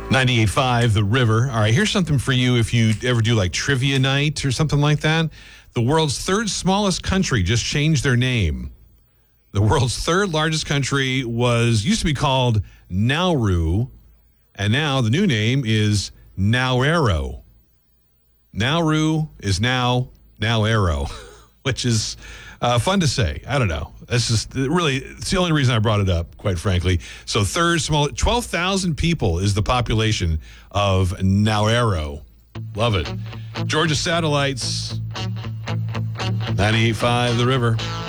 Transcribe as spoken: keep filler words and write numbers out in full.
ninety-eight point five, The River. All right, here's something for you if you ever do like trivia night or something like that. The world's third smallest country just changed their name. The world's third largest country was used to be called Nauru, and now the new name is Nauru. Nauru is now Nauru, which is uh, fun to say. I don't know. That's just really, it's the only reason I brought it up, quite frankly. So third small, twelve thousand people is the population of Nauru. Love it. Georgia Satellites, ninety-eight point five, The River.